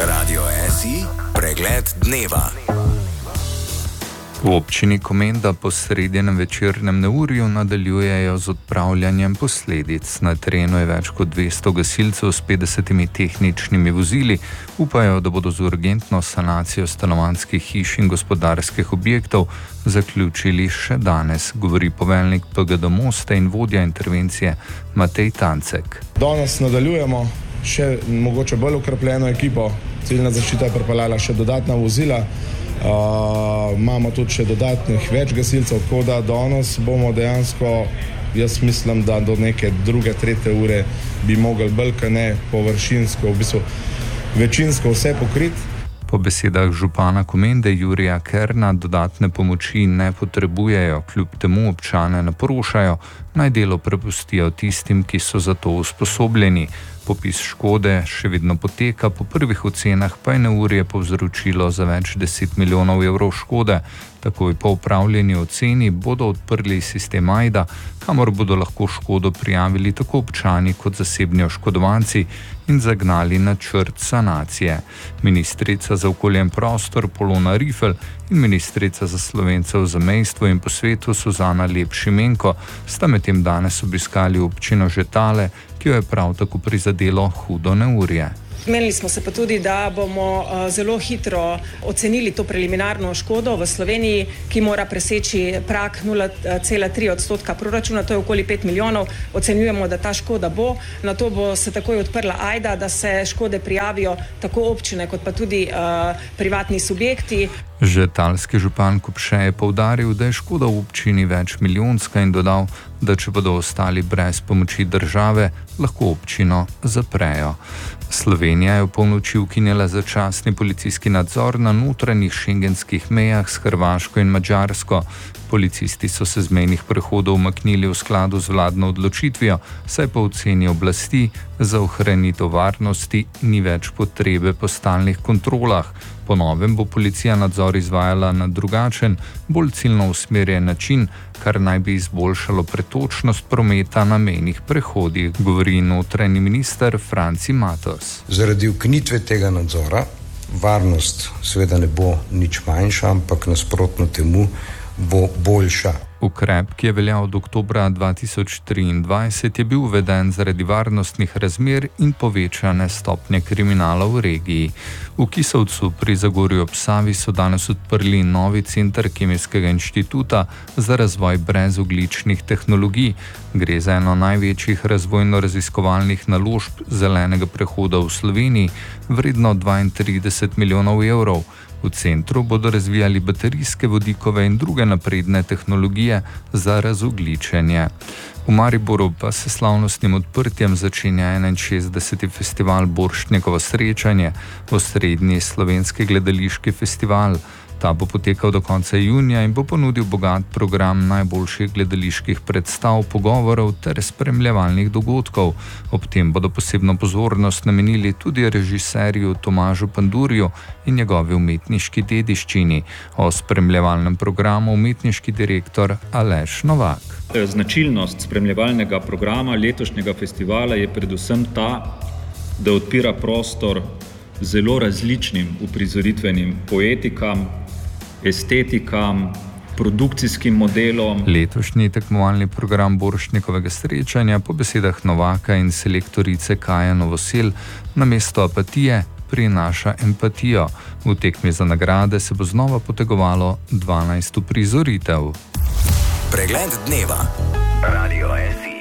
Radio SI, pregled dneva. V občini Komenda po sredinem večernem neurju nadaljujejo z odpravljanjem posledic. Na terenu je več kot 200 gasilcev s 50 tehničnimi vozili. Upajo, da bodo z urgentno sanacijo stanovanjskih hiš in gospodarskih objektov zaključili še danes, govori poveljnik PGD Mosta in vodja intervencije Matej Tancek. Danes nadaljujemo še mogoče bolj okrepljeno ekipo. Civilna zaščita je pripeljala še dodatna vozila. Imamo tudi še dodatnih več gasilcev, tako da danes bomo dejansko, jaz mislim, da do neke 2., 3. ure bi mogli bolj kot ne površinsko, v bistvu večinsko vse pokriti. Po besedah župana Komende Jurija Kerna dodatne pomoči ne potrebujejo, kljub temu občane naprošajo, naj delo prepustijo tistim, ki so za to usposobljeni. Popis škode še vedno poteka, po prvih ocenah pa je neurje povzročilo za več 10 milijonov evrov škode. Takoj po upravljeni oceni bodo odprli sistem AIDA, kamor bodo lahko škodo prijavili tako občani kot zasebni oškodovanci in zagnali načrt sanacije. Ministrica za okolje in prostor Polona Rifel in ministrica za Slovence v zamejstvu in po svetu Suzana Lep Šimenko sta medtem danes obiskali občino Žetale, ki jo je prav tako prizadelo hudo neurje. Menili smo se pa tudi, da bomo zelo hitro ocenili to preliminarno škodo v Sloveniji, ki mora preseči prag 0,3% proračuna, to je okoli 5 milijonov. Ocenjujemo, da ta škoda bo. Na to bo se takoj odprla AIDA, da se škode prijavijo tako občine kot pa tudi privatni subjekti. Žetalski župan Kopše je poudaril, da je škoda v občini več milijonska in dodal, da če bodo ostali brez pomoči države, lahko občino zaprejo. Slovenija je v polnoči ukinila začasni policijski nadzor na notranjih šengenskih mejah s Hrvaško in Madžarsko. Policisti so se z mejnih prehodov umaknili v skladu z vladno odločitvijo, saj po oceni oblasti za ohranitev varnosti ni več potrebe po stalnih kontrolah. Po novem bo policija nadzor izvajala na drugačen, bolj ciljno usmerjen način, kar naj bi izboljšalo pretočnost prometa na mejnih prehodih, govori notranji minister Franci Matos. Zaradi ukinitve tega nadzora varnost seveda ne bo nič manjša, ampak nasprotno temu bo boljša. Ukrep, ki je veljal od oktobra 2023, je bil uveden zaradi varnostnih razmer in povečane stopnje kriminala v regiji. V Kisovcu pri Zagorju ob Savi so danes odprli novi center Kemijskega inštituta za razvoj brezogljičnih tehnologij. Gre za eno največjih razvojno-raziskovalnih naložb zelenega prehoda v Sloveniji, vredno 32 milijonov evrov. V centru bodo razvijali baterijske, vodikove in druge napredne tehnologije za razogljičenje. V Mariboru pa se slavnostnim odprtjem začenja 61. festival Borštnikovo srečanje, osrednji slovenski gledališki festival. Ta bo potekal do konca junija in bo ponudil bogat program najboljših gledaliških predstav, pogovorov ter spremljevalnih dogodkov. Ob tem bodo posebno pozornost namenili tudi režiserju Tomažu Pandurju in njegovi umetniški dediščini. O spremljevalnem programu umetniški direktor Aleš Novak. Značilnost spremljevalnega programa letošnjega festivala je predvsem ta, da odpira prostor zelo različnim uprizoritvenim poetikam, estetikam, produkcijskim modelom. Letošnji tekmovalni program Borštnikovega srečanja po besedah Novaka in selektorice Kaje Novosel namesto apatije prinaša empatijo. V tekmi za nagrade se bo znova potegovalo 12 uprizoritev. Pregled dneva. Radio SI.